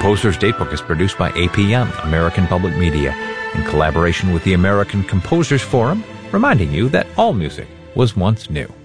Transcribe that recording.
Composer's Datebook is produced by APM, American Public Media, in collaboration with the American Composers Forum, reminding you that all music was once new.